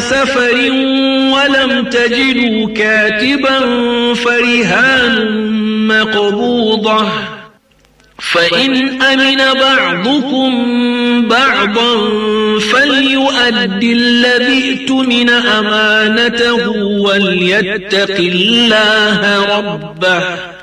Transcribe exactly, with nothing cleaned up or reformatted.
سفر ولم تجدوا كاتبا فرهان مقبوضة، فإن أمن بعضكم بعضا فليؤد الذي اؤتمن أمانته وليتق الله ربه